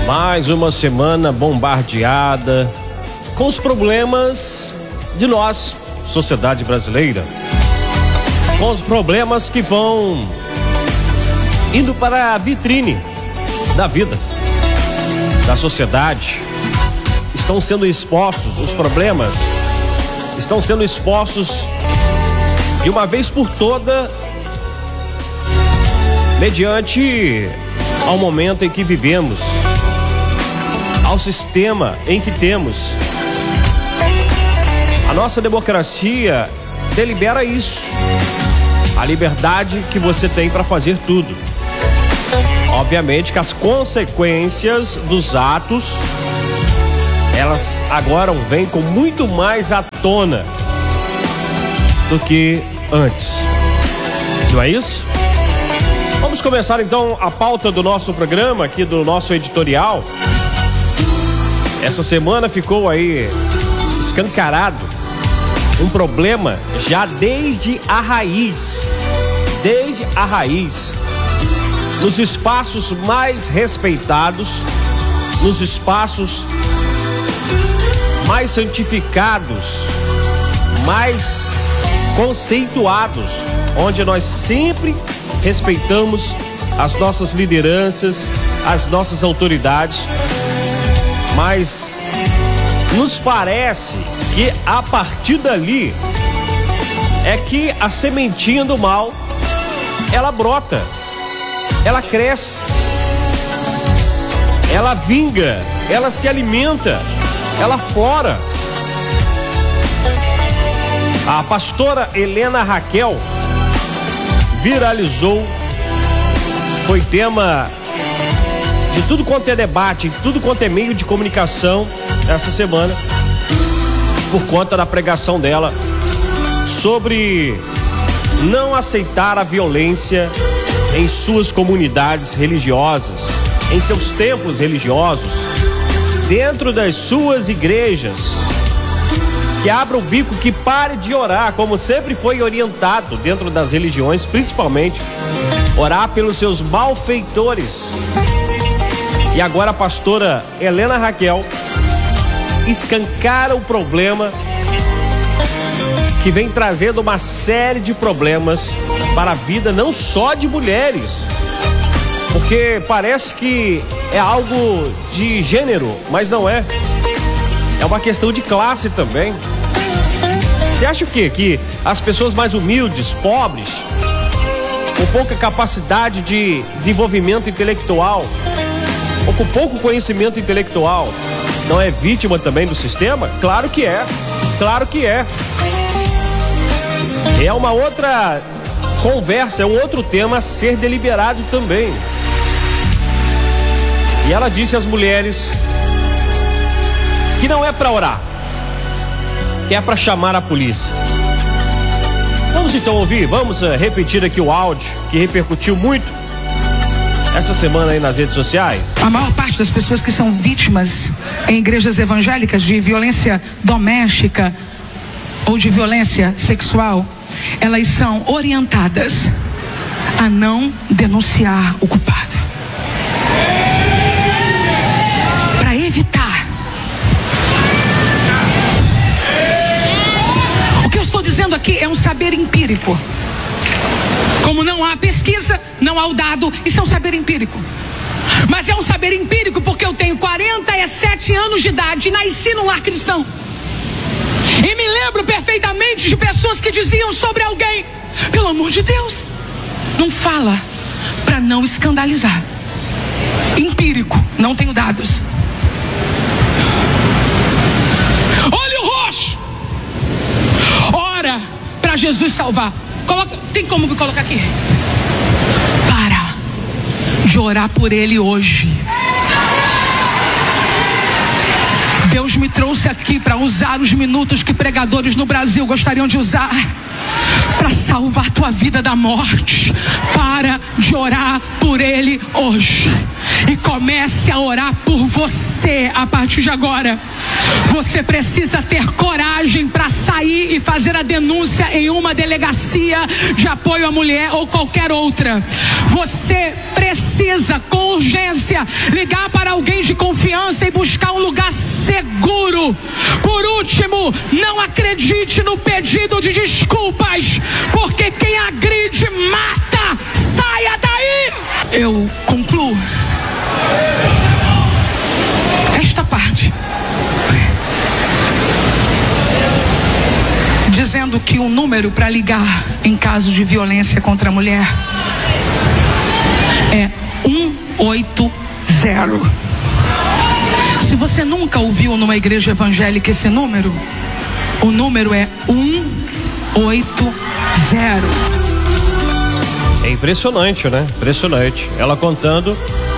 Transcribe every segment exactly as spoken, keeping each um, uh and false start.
Mais uma semana bombardeada com os problemas de nós, sociedade brasileira. Com os problemas que vão indo para a vitrine da vida, da sociedade. Estão sendo expostos, os problemas estão sendo expostos de uma vez por toda, mediante ao momento em que vivemos, ao sistema em que temos. A nossa democracia delibera isso, a liberdade que você tem para fazer tudo. Obviamente que as consequências dos atos, elas agora vêm com muito mais à tona do que antes. Não é isso? Vamos começar então a pauta do nosso programa, aqui do nosso editorial. Essa semana ficou aí escancarado um problema já desde a raiz, desde a raiz, nos espaços mais respeitados, nos espaços mais santificados, mais conceituados, onde nós sempre respeitamos as nossas lideranças, as nossas autoridades, mas nos parece que a partir dali é que a sementinha do mal, ela brota, ela cresce, ela vinga, ela se alimenta, ela flora. A pastora Helena Raquel viralizou, foi tema de tudo quanto é debate, de tudo quanto é meio de comunicação essa semana, por conta da pregação dela sobre não aceitar a violência em suas comunidades religiosas, em seus templos religiosos, dentro das suas igrejas. Que abra o bico, que pare de orar, como sempre foi orientado dentro das religiões, principalmente orar pelos seus malfeitores. E agora a pastora Helena Raquel escancara o problema que vem trazendo uma série de problemas para a vida não só de mulheres, porque parece que é algo de gênero, mas não é. É uma questão de classe também. Você acha o quê? Que as pessoas mais humildes, pobres, com pouca capacidade de desenvolvimento intelectual, ou com pouco conhecimento intelectual, não é vítima também do sistema? Claro que é, claro que é. É uma outra conversa, é um outro tema a ser deliberado também. E ela disse às mulheres que não é para orar, que é para chamar a polícia. Vamos então ouvir, vamos uh, repetir aqui o áudio que repercutiu muito essa semana aí nas redes sociais. A maior parte das pessoas que são vítimas em igrejas evangélicas de violência doméstica ou de violência sexual, elas são orientadas a não denunciar o culpado, para evitar. O que eu estou dizendo aqui é um saber empírico. Como não há pesquisa, não há o dado, isso é um saber empírico. Mas é um saber empírico porque eu tenho quarenta e sete anos de idade e nasci no lar cristão. E me lembro perfeitamente de pessoas que diziam sobre alguém: pelo amor de Deus, não fala, para não escandalizar. Empírico, não tenho dados. Olho roxo, ora para Jesus salvar. Coloca, tem como me colocar aqui? Para de orar por ele hoje. Deus me trouxe aqui para usar os minutos que pregadores no Brasil gostariam de usar para salvar tua vida da morte. Para de orar por ele hoje. e comece a orar por você a partir de agora. Você precisa ter coragem para sair e fazer a denúncia em uma delegacia de apoio à mulher ou qualquer outra. Você precisa, com urgência, ligar para alguém de confiança e buscar um lugar seguro. Por último, não acredite no pedido de desculpas, porque quem agride mata. Saia daí! Eu concluo esta parte dizendo que o número para ligar em caso de violência contra a mulher é um oito zero. Se você nunca ouviu numa igreja evangélica esse número, o número é um oito zero. É impressionante, né? Impressionante. Ela contando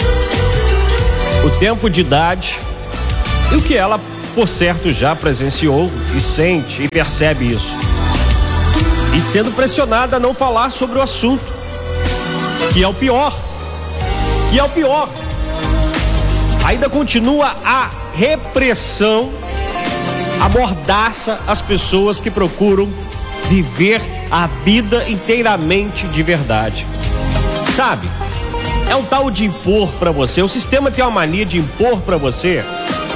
o tempo de idade e o que ela, por certo, já presenciou e sente e percebe isso. E sendo pressionada a não falar sobre o assunto, que é o pior. Que é o pior. Ainda continua a repressão, a mordaça às pessoas que procuram viver a vida inteiramente de verdade. Sabe? É um tal de impor pra você. O sistema tem uma mania de impor pra você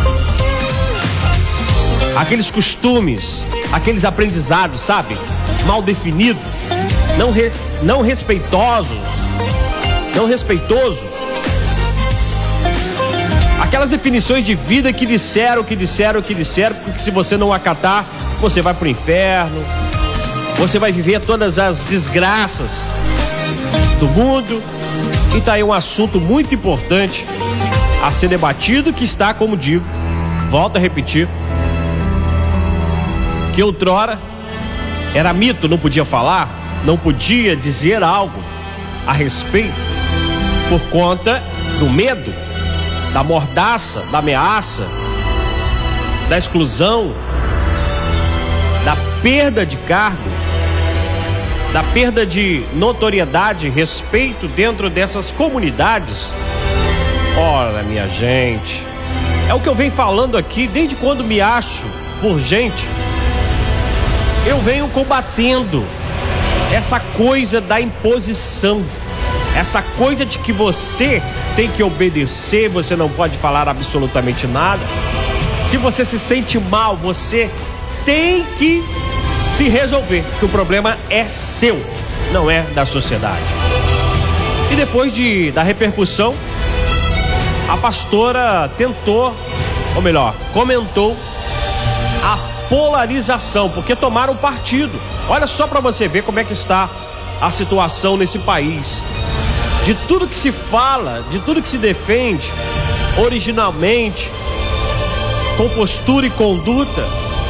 aqueles costumes, aqueles aprendizados, sabe? Mal definidos, não, re, não respeitosos, não respeitoso. Aquelas definições de vida que disseram, que disseram, que disseram, porque se você não acatar, você vai pro inferno, você vai viver todas as desgraças do mundo. E tá aí um assunto muito importante a ser debatido, que está, como digo, volto a repetir, que outrora era mito, não podia falar, não podia dizer algo a respeito por conta do medo, da mordaça, da ameaça, da exclusão, da perda de cargo, da perda de notoriedade, respeito dentro dessas comunidades. Ora, minha gente, é o que eu venho falando aqui desde quando me acho por gente. Eu venho combatendo essa coisa da imposição, essa coisa de que você tem que obedecer, você não pode falar absolutamente nada. Se você se sente mal, você tem que se resolver, que o problema é seu, não é da sociedade. E depois de, da repercussão, a pastora tentou, ou melhor, comentou a polarização, porque tomaram partido. Olha só para você ver como é que está a situação nesse país. De tudo que se fala, de tudo que se defende, originalmente, com postura e conduta,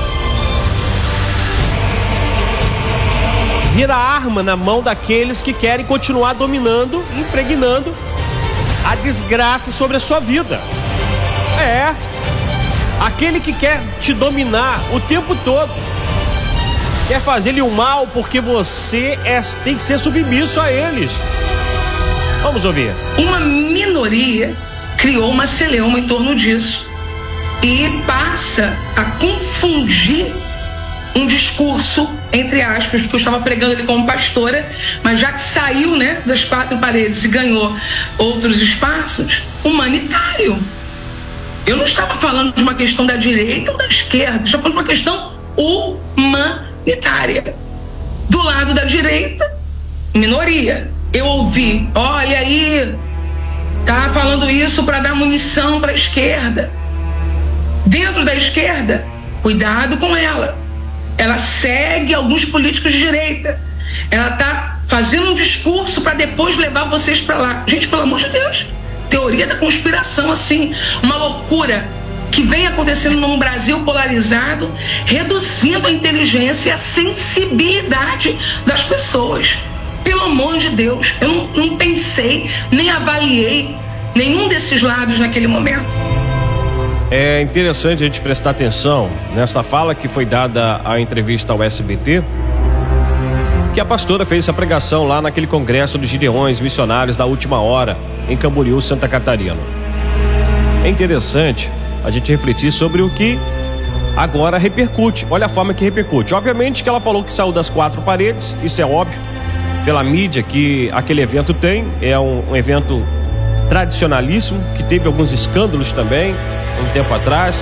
vira arma na mão daqueles que querem continuar dominando, impregnando a desgraça sobre a sua vida. É, aquele que quer te dominar o tempo todo, quer fazer-lhe o mal porque você é, tem que ser submisso a eles. Vamos ouvir. Uma minoria criou uma celeuma em torno disso e passa a confundir um discurso, entre aspas, que eu estava pregando ali como pastora, mas já que saiu, né, das quatro paredes e ganhou outros espaços, humanitário. Eu não estava falando de uma questão da direita ou da esquerda, eu estava falando de uma questão humanitária. Do lado da direita, minoria. Eu ouvi, olha aí, tá falando isso para dar munição para a esquerda. Dentro da esquerda, cuidado com ela. Ela segue alguns políticos de direita. Ela tá fazendo um discurso para depois levar vocês para lá. Gente, pelo amor de Deus, teoria da conspiração, assim, uma loucura que vem acontecendo num Brasil polarizado, reduzindo a inteligência e a sensibilidade das pessoas. Pelo amor de Deus, eu não, não pensei, nem avaliei nenhum desses lados naquele momento. É interessante a gente prestar atenção nesta fala que foi dada à entrevista ao S B T, que a pastora fez essa pregação lá naquele congresso dos Gideões Missionários da Última Hora, em Camboriú, Santa Catarina. É interessante a gente refletir sobre o que agora repercute. Olha a forma que repercute. Obviamente que ela falou que saiu das quatro paredes, isso é óbvio, pela mídia que aquele evento tem. É um, um evento tradicionalíssimo, que teve alguns escândalos também, um tempo atrás.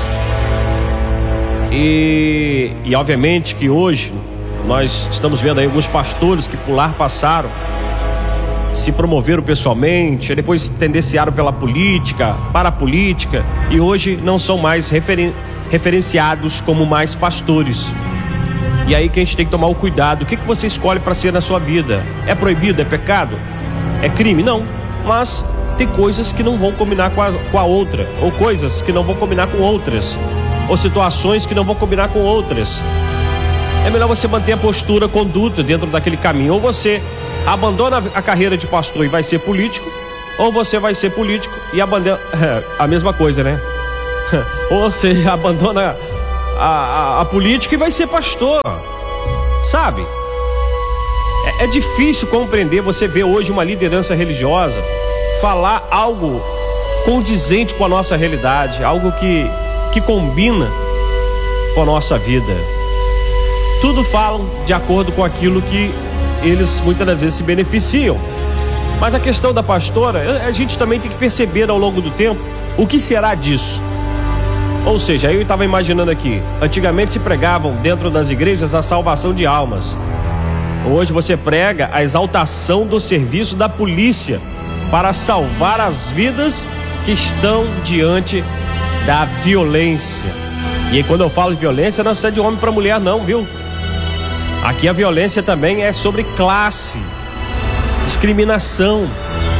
E, e obviamente que hoje nós estamos vendo aí alguns pastores que por lá passaram, se promoveram pessoalmente, depois tendenciaram pela política, para a política, e hoje não são mais referen- referenciados como mais pastores. E aí que a gente tem que tomar o cuidado. O que, que você escolhe para ser na sua vida? É proibido? É pecado? É crime? Não. Mas tem coisas que não vão combinar com a, com a outra, ou coisas que não vão combinar com outras, ou situações que não vão combinar com outras. É melhor você manter a postura, a conduta dentro daquele caminho. Ou você abandona a carreira de pastor e vai ser político, ou você vai ser político e abandona a mesma coisa, né? Ou você abandona a, a, a política e vai ser pastor, sabe? É, é difícil compreender. Você vê hoje uma liderança religiosa falar algo condizente com a nossa realidade, algo que, que combina com a nossa vida. Tudo falam de acordo com aquilo que eles muitas das vezes se beneficiam. Mas a questão da pastora, a gente também tem que perceber ao longo do tempo o que será disso. Ou seja, eu estava imaginando aqui, antigamente se pregavam dentro das igrejas a salvação de almas. Hoje você prega a exaltação do serviço da polícia para salvar as vidas que estão diante da violência. E aí, quando eu falo de violência, não é de homem para mulher não, viu? Aqui a violência também é sobre classe, discriminação.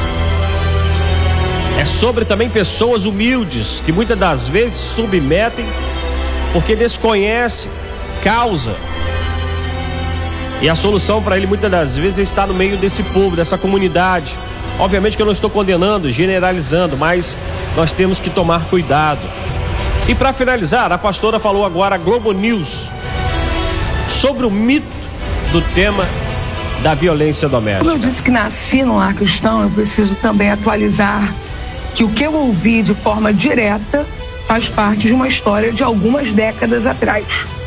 É sobre também pessoas humildes que muitas das vezes se submetem porque desconhecem causa. E a solução para ele muitas das vezes está no meio desse povo, dessa comunidade. Obviamente que eu não estou condenando, generalizando, mas nós temos que tomar cuidado. E para finalizar, a pastora falou agora a Globo News sobre o mito do tema da violência doméstica. Como eu disse que nasci no lar cristão, eu preciso também atualizar que o que eu ouvi de forma direta faz parte de uma história de algumas décadas atrás.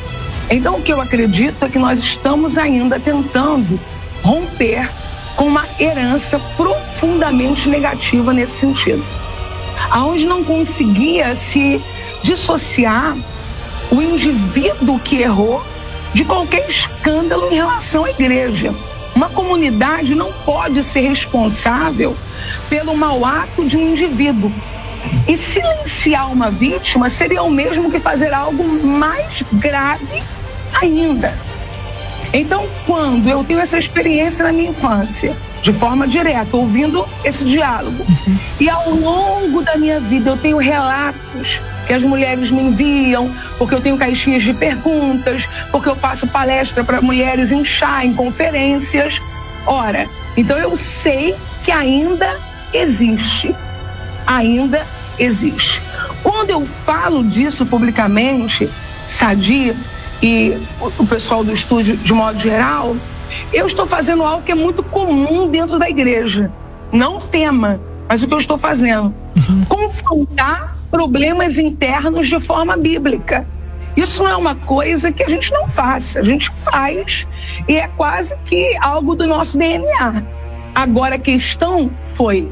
Então o que eu acredito é que nós estamos ainda tentando romper com uma herança profundamente negativa nesse sentido, aonde não conseguia se dissociar o indivíduo que errou de qualquer escândalo em relação à igreja. Uma comunidade não pode ser responsável pelo mau ato de um indivíduo. E silenciar uma vítima seria o mesmo que fazer algo mais grave ainda. Então, quando eu tenho essa experiência na minha infância, de forma direta, ouvindo esse diálogo, e ao longo da minha vida eu tenho relatos que as mulheres me enviam, porque eu tenho caixinhas de perguntas, porque eu faço palestra para mulheres em chá, em conferências. Ora, então eu sei que ainda existe. Ainda existe. Quando eu falo disso publicamente, Sadi e o pessoal do estúdio de modo geral, eu estou fazendo algo que é muito comum dentro da igreja. Não tema, mas o que eu estou fazendo? Uhum. Confrontar problemas internos de forma bíblica. Isso não é uma coisa que a gente não faça, a gente faz e é quase que algo do nosso D N A. Agora a questão foi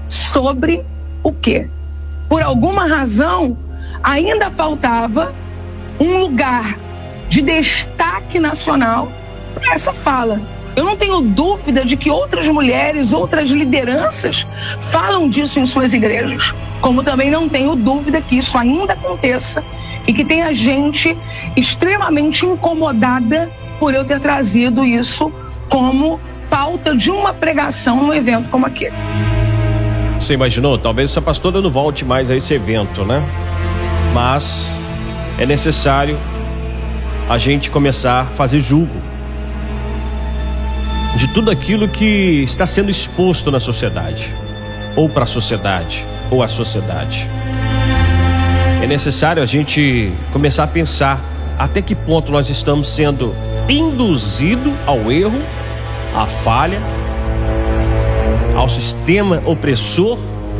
sobre o quê? Por alguma razão, ainda faltava um lugar de destaque nacional para essa fala. Eu não tenho dúvida de que outras mulheres, outras lideranças falam disso em suas igrejas. Como também não tenho dúvida que isso ainda aconteça e que tenha gente extremamente incomodada por eu ter trazido isso como pauta de uma pregação num evento como aquele. Você imaginou? Talvez essa pastora não volte mais a esse evento, né? Mas é necessário a gente começar a fazer julgo de tudo aquilo que está sendo exposto na sociedade, ou para a sociedade, ou à sociedade. É necessário a gente começar a pensar até que ponto nós estamos sendo induzidos ao erro à falha, ao sistema opressor.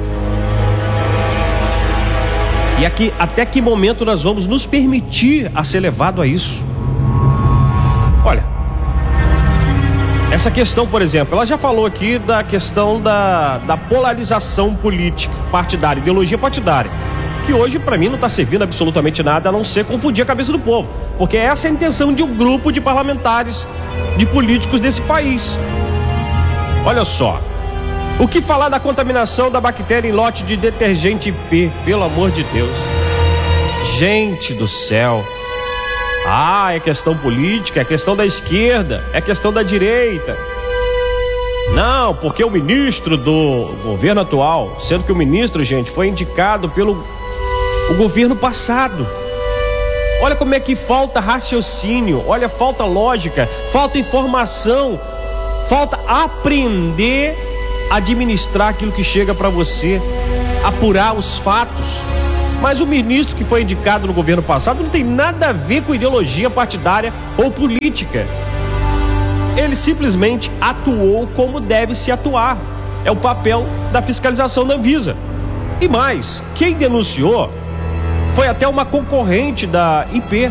E aqui, até que momento nós vamos nos permitir a ser levado a isso? Olha, essa questão, por exemplo, ela já falou aqui da questão da, da polarização política partidária, ideologia partidária, que hoje para mim não está servindo absolutamente nada a não ser confundir a cabeça do povo, porque essa é a intenção de um grupo de parlamentares, de políticos desse país. Olha só, o que falar da contaminação da bactéria em lote de detergente I P, pelo amor de Deus. Gente do céu. Ah, é questão política, é questão da esquerda, é questão da direita. Não, porque o ministro do governo atual, sendo que o ministro, gente, foi indicado pelo o governo passado. Olha como é que falta raciocínio, olha, falta lógica, falta informação, falta aprender a administrar aquilo que chega para você, apurar os fatos. Mas o ministro que foi indicado no governo passado não tem nada a ver com ideologia partidária ou política. Ele simplesmente atuou como deve se atuar. É o papel da fiscalização da Anvisa. E mais, quem denunciou foi até uma concorrente da I P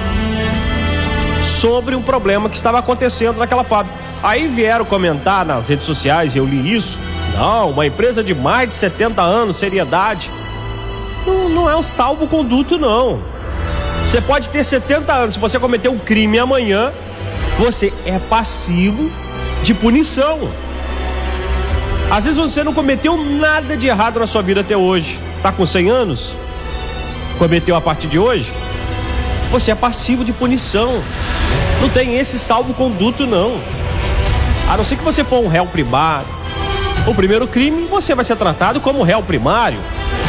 sobre um problema que estava acontecendo naquela fábrica. Aí vieram comentar nas redes sociais, e eu li isso. Não, uma empresa de mais de setenta anos, seriedade. Não, não é um salvo-conduto, não. Você pode ter setenta anos, se você cometer um crime amanhã, você é passivo de punição. Às vezes você não cometeu nada de errado na sua vida até hoje. Tá com cem anos? Cometeu a partir de hoje? Você é passivo de punição. Não tem esse salvo-conduto, não. A não ser que você for um réu primário. O primeiro crime, você vai ser tratado como réu primário.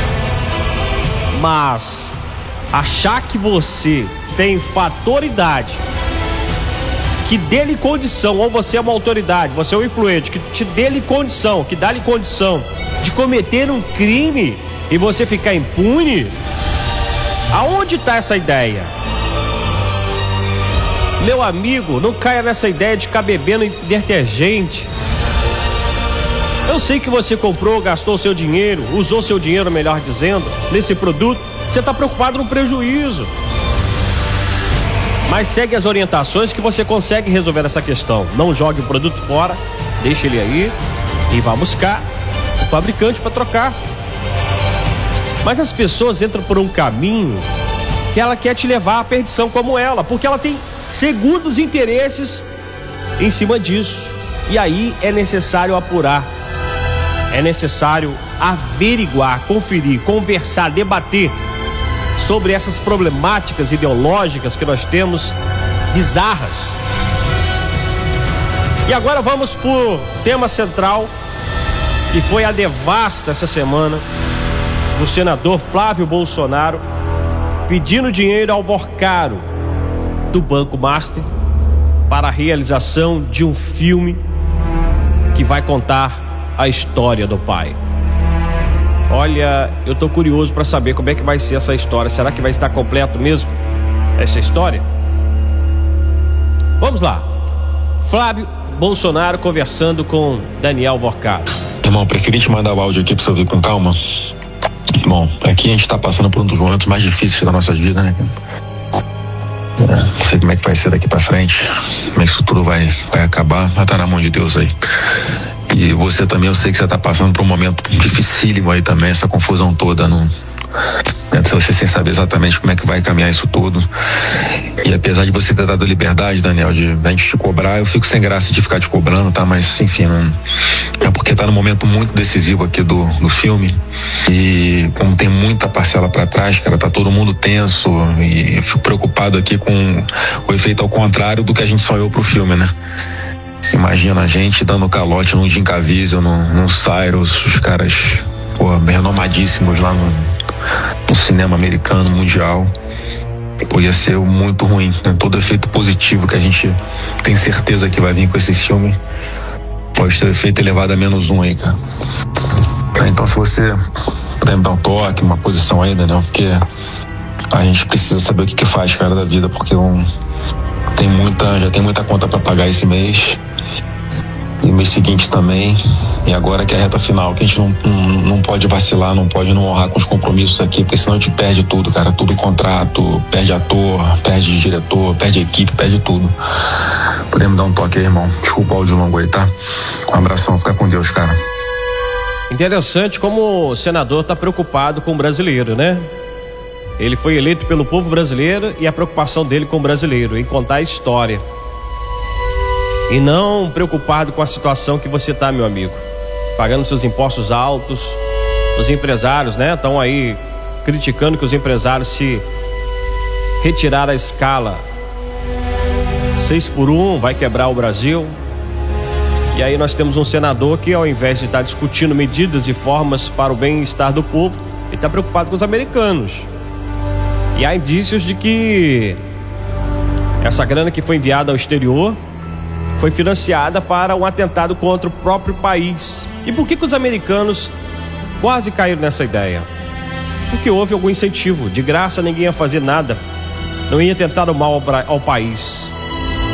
Mas achar que você tem fatoridade que dê-lhe condição, ou você é uma autoridade, você é um influente, que te dê-lhe condição, que dá-lhe condição de cometer um crime e você ficar impune, aonde está essa ideia? Meu amigo, não caia nessa ideia de ficar bebendo detergente. Eu sei que você comprou, gastou seu dinheiro, usou seu dinheiro, melhor dizendo, nesse produto. Você está preocupado no prejuízo. Mas segue as orientações que você consegue resolver essa questão. Não jogue o produto fora, deixe ele aí e vá buscar o fabricante para trocar. Mas as pessoas entram por um caminho que ela quer te levar à perdição como ela, porque ela tem segundos interesses em cima disso. E aí é necessário apurar. É necessário averiguar, conferir, conversar, debater sobre essas problemáticas ideológicas que nós temos, bizarras. E agora vamos pro tema central, que foi a devasta essa semana do senador Flávio Bolsonaro pedindo dinheiro ao Vorcaro do Banco Master para a realização de um filme que vai contar a história do pai. Olha, eu tô curioso para saber como é que vai ser essa história. Será que vai estar completo mesmo essa história? Vamos lá. Flávio Bolsonaro conversando com Daniel Vorcaro. Irmão, preferi te mandar o áudio aqui pra você ouvir com calma. Bom, aqui a gente tá passando por um dos momentos mais difíceis da nossa vida, né? É, não sei como é que vai ser daqui pra frente, como é que isso tudo vai, vai acabar, mas tá na mão de Deus aí. E você também, eu sei que você tá passando por um momento dificílimo aí também, essa confusão toda, não, né, você sem saber exatamente como é que vai caminhar isso tudo. E apesar de você ter dado liberdade, Daniel, de a gente te cobrar, eu fico sem graça de ficar te cobrando, tá? Mas enfim, não, é porque tá num momento muito decisivo aqui do, do filme, e como tem muita parcela pra trás, cara, tá todo mundo tenso, e eu fico preocupado aqui com o efeito ao contrário do que a gente sonhou pro filme, né? Imagina a gente dando calote num Jim Caviezel, num, num Cyrus, os caras, pô, renomadíssimos lá no, no cinema americano, mundial. Pô, ia ser muito ruim, né? Todo efeito positivo que a gente tem certeza que vai vir com esse filme pode ter efeito elevado a menos um aí, cara. Então, se você puder me dar um toque, uma posição aí, Daniel, porque a gente precisa saber o que que faz, cara, da vida, porque um, tem muita, já tem muita conta pra pagar esse mês. E o mês seguinte também. E agora que é a reta final, que a gente não, não, não pode vacilar, não pode não honrar com os compromissos aqui, porque senão a gente perde tudo, cara. Tudo contrato, perde ator, perde diretor, perde equipe, perde tudo. Podemos dar um toque aí, irmão? Desculpa o áudio longo aí, tá? Um abração, fica com Deus, cara. Interessante como o senador está preocupado com o brasileiro, né? Ele foi eleito pelo povo brasileiro e a preocupação dele com o brasileiro, em contar a história. E não preocupado com a situação que você tá, meu amigo. Pagando seus impostos altos. Os empresários, né? Estão aí criticando que os empresários se retiraram a escala seis por um, vai quebrar o Brasil. E aí nós temos um senador que, ao invés de estar discutindo medidas e formas para o bem-estar do povo, ele está preocupado com os americanos. E há indícios de que essa grana que foi enviada ao exterior foi financiada para um atentado contra o próprio país. E por que que os americanos quase caíram nessa ideia? Porque houve algum incentivo. De graça ninguém ia fazer nada. Não ia tentar o mal ao, ao país.